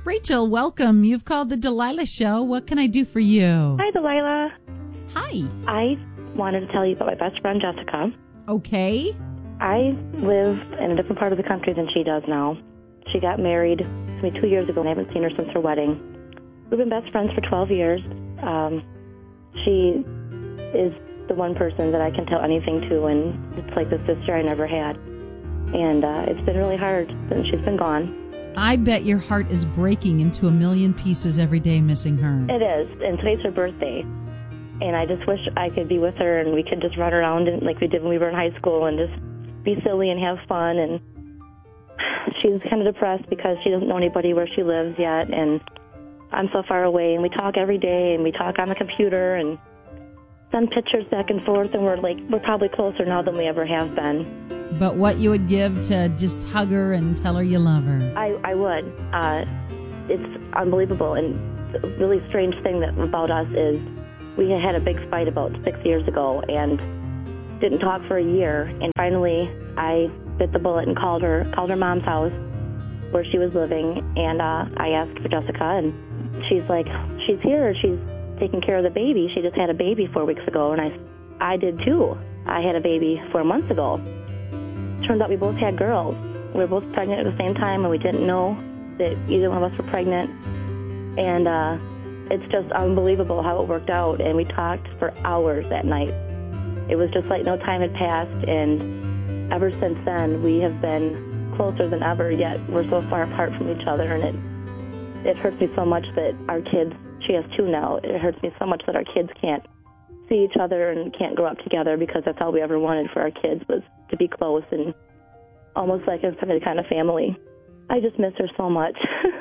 Rachel, welcome. You've called the Delilah Show. What can I do for you? Hi, Delilah. Hi. I wanted to tell you about my best friend, Jessica. Okay. I live in a different part of the country than she does now. She got married to me 2 years ago, and I haven't seen her since her wedding. We've been best friends for 12 years. She is the one person that I can tell anything to, and it's like the sister I never had. And it's been really hard since she's been gone. I bet your heart is breaking into a million pieces every day missing her. It is, and today's her birthday. And I just wish I could be with her and we could just run around and, like we did when we were in high school, and just be silly and have fun. And she's kind of depressed because she doesn't know anybody where she lives yet, and I'm so far away, and we talk every day, and we talk on the computer and send pictures back and forth, and we're probably closer now than we ever have been. But what you would give to just hug her and tell her you love her. I would. It's unbelievable, and the really strange thing about us is we had a big fight about 6 years ago and didn't talk for a year, and finally I bit the bullet and called her mom's house where she was living, and I asked for Jessica, and she's like, she's here, she's taking care of the baby. She just had a baby 4 weeks ago, and I did too. I had a baby 4 months ago. Turns out we both had girls. We were both pregnant at the same time, and we didn't know that either one of us were pregnant. And it's just unbelievable how it worked out, and we talked for hours that night. It was just like no time had passed, and ever since then, we have been closer than ever, yet we're so far apart from each other, and it hurts me so much that our kids, she has 2 now, it hurts me so much that our kids can't see each other and can't grow up together, because that's all we ever wanted for our kids, was to be close and almost like a kind of family. I just miss her so much.